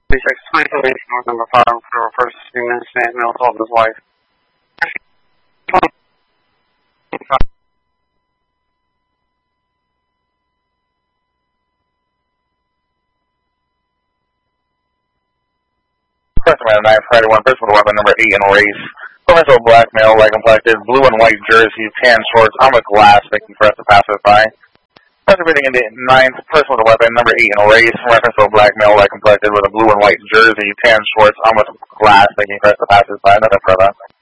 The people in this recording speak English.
36 North number 5 for first 2 minutes and male assault his wife. Question 9, Friday 1, person with weapon number 8 in race. Provincial black male, light complected, blue and white jersey, tan shorts, armed with glass, making for us to pass it by. Question reading in the 9th, person with a weapon number 8 in race. Reference to a black male, light complected, with a blue and white jersey, tan shorts, armed with glass, making for us to pass it by. Nothing further.